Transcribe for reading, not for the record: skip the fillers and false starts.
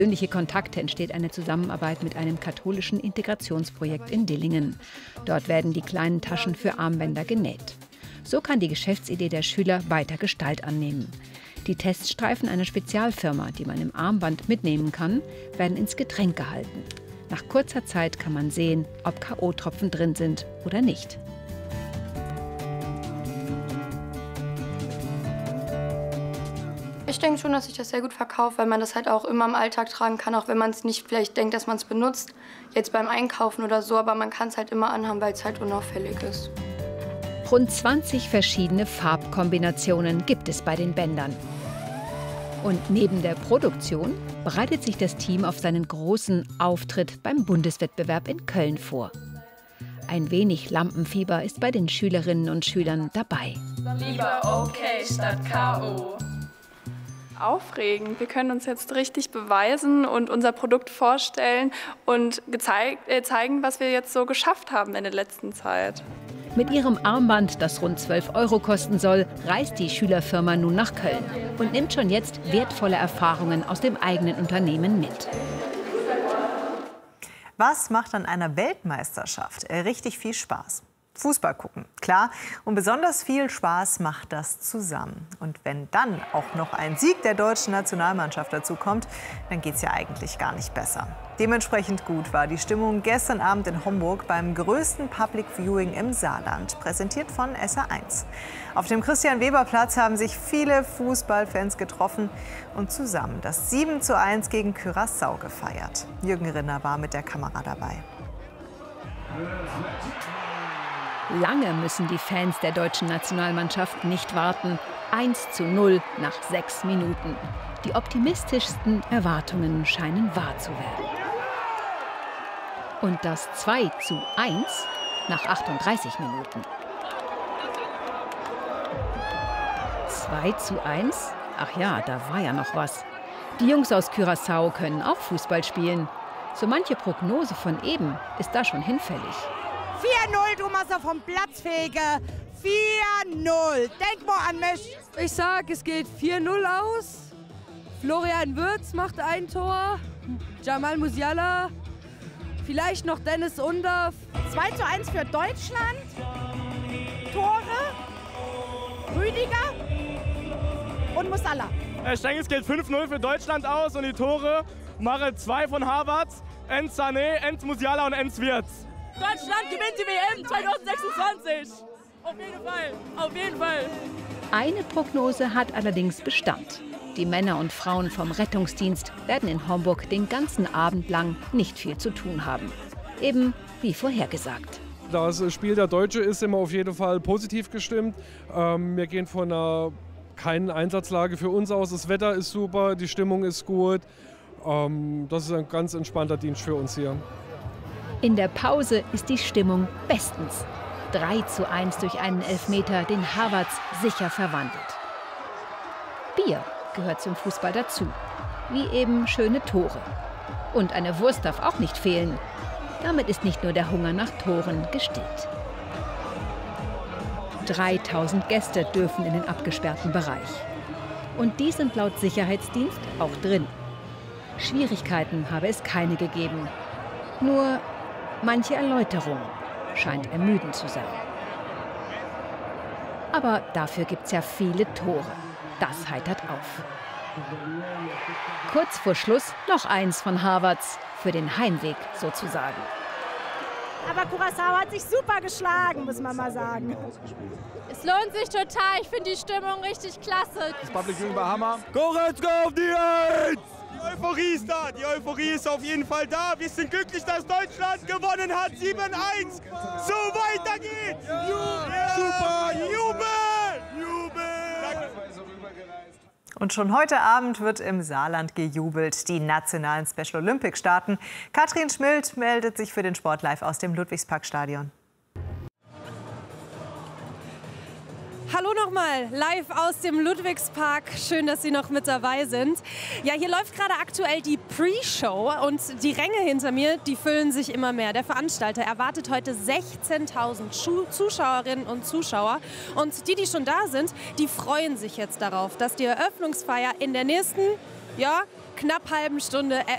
Persönliche Kontakte entsteht eine Zusammenarbeit mit einem katholischen Integrationsprojekt in Dillingen. Dort werden die kleinen Taschen für Armbänder genäht. So kann die Geschäftsidee der Schüler weiter Gestalt annehmen. Die Teststreifen einer Spezialfirma, die man im Armband mitnehmen kann, werden ins Getränk gehalten. Nach kurzer Zeit kann man sehen, ob K.O.-Tropfen drin sind oder nicht. Ich denke schon, dass sich das sehr gut verkauft, weil man das halt auch immer im Alltag tragen kann, auch wenn man es nicht vielleicht denkt, dass man es benutzt, jetzt beim Einkaufen oder so, aber man kann es halt immer anhaben, weil es halt unauffällig ist. Rund 20 verschiedene Farbkombinationen gibt es bei den Bändern. Und neben der Produktion bereitet sich das Team auf seinen großen Auftritt beim Bundeswettbewerb in Köln vor. Ein wenig Lampenfieber ist bei den Schülerinnen und Schülern dabei. Lieber okay statt K.O. Aufregend. Wir können uns jetzt richtig beweisen und unser Produkt vorstellen und zeigen, was wir jetzt so geschafft haben in der letzten Zeit. Mit ihrem Armband, das rund 12 € kosten soll, reist die Schülerfirma nun nach Köln und nimmt schon jetzt wertvolle Erfahrungen aus dem eigenen Unternehmen mit. Was macht an einer Weltmeisterschaft richtig viel Spaß? Fußball gucken, klar. Und besonders viel Spaß macht das zusammen. Und wenn dann auch noch ein Sieg der deutschen Nationalmannschaft dazu kommt, dann geht es ja eigentlich gar nicht besser. Dementsprechend gut war die Stimmung gestern Abend in Homburg beim größten Public Viewing im Saarland, präsentiert von SA1. Auf dem Christian-Weber-Platz haben sich viele Fußballfans getroffen und zusammen das 7:1 gegen Curaçao gefeiert. Jürgen Rinner war mit der Kamera dabei. Lange müssen die Fans der deutschen Nationalmannschaft nicht warten. 1:0 nach 6 Minuten. Die optimistischsten Erwartungen scheinen wahr zu werden. Und das 2:1 nach 38 Minuten. 2:1? Ach ja, da war ja noch was. Die Jungs aus Curaçao können auch Fußball spielen. So manche Prognose von eben ist da schon hinfällig. 4:0, du machst vom Platz fege. 4:0. Denk mal an mich. Ich sag, es geht 4:0 aus. Florian Wirtz macht ein Tor. Jamal Musiala. Vielleicht noch Dennis Undaff. 2:1 für Deutschland. Tore. Rüdiger und Musiala. Ich denke, es geht 5:0 für Deutschland aus und die Tore machen 2 von Havertz, Enz Sané, Enz Musiala und Enz Wirtz. Deutschland gewinnt die WM 2026. Auf jeden Fall, auf jeden Fall. Eine Prognose hat allerdings Bestand. Die Männer und Frauen vom Rettungsdienst werden in Homburg den ganzen Abend lang nicht viel zu tun haben. Eben wie vorhergesagt. Das Spiel der Deutsche ist immer auf jeden Fall positiv gestimmt. Wir gehen von einer keinen Einsatzlage für uns aus. Das Wetter ist super, die Stimmung ist gut. Das ist ein ganz entspannter Dienst für uns hier. In der Pause ist die Stimmung bestens. 3:1 durch einen Elfmeter, den Havertz sicher verwandelt. Bier gehört zum Fußball dazu, wie eben schöne Tore. Und eine Wurst darf auch nicht fehlen. Damit ist nicht nur der Hunger nach Toren gestillt. 3000 Gäste dürfen in den abgesperrten Bereich. Und die sind laut Sicherheitsdienst auch drin. Schwierigkeiten habe es keine gegeben. Nur manche Erläuterung scheint ermüdend zu sein. Aber dafür gibt es ja viele Tore. Das heitert auf. Kurz vor Schluss noch eins von Havertz, für den Heimweg sozusagen. Aber Curaçao hat sich super geschlagen, muss man mal sagen. Es lohnt sich total. Ich finde die Stimmung richtig klasse. Das Public Viewing war Hammer. Goretzka auf die 1! Die Euphorie ist da. Die Euphorie ist auf jeden Fall da. Wir sind glücklich, dass Deutschland gewonnen hat. 7:1. So weiter geht's. Ja, super. Jubel. Jubel. Und schon heute Abend wird im Saarland gejubelt. Die nationalen Special Olympics starten. Katrin Schmidt meldet sich für den Sport live aus dem Ludwigsparkstadion. Hallo nochmal, live aus dem Ludwigspark. Schön, dass Sie noch mit dabei sind. Ja, hier läuft gerade aktuell die Pre-Show und die Ränge hinter mir, die füllen sich immer mehr. Der Veranstalter erwartet heute 16.000 Zuschauerinnen und Zuschauer. Und die schon da sind, die freuen sich jetzt darauf, dass die Eröffnungsfeier in der nächsten, knapp halben Stunde